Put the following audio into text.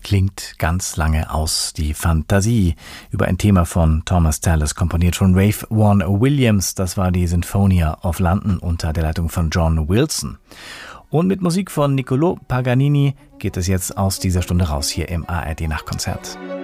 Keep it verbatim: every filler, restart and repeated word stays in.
klingt ganz lange aus. Die Fantasie über ein Thema von Thomas Tallis, komponiert von Ralph Vaughan Williams. Das war die Sinfonia of London unter der Leitung von John Wilson. Und mit Musik von Niccolò Paganini geht es jetzt aus dieser Stunde raus hier im A R D Nachtkonzert.